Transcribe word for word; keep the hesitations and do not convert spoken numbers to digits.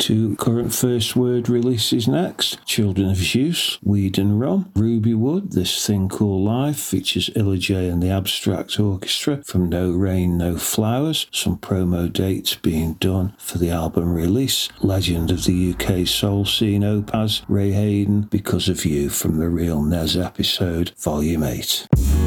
Two current first word releases next. Children of Zeus, Weed and Rum. Ruby Wood, This Thing Called Life, features Illa J and the Abstract Orchestra from No Rain, No Flowers. Some promo dates being done for the album release. Legend of the U K soul scene Opaz, Ray Hayden, Because of You from the Real Nez episode, Volume eight.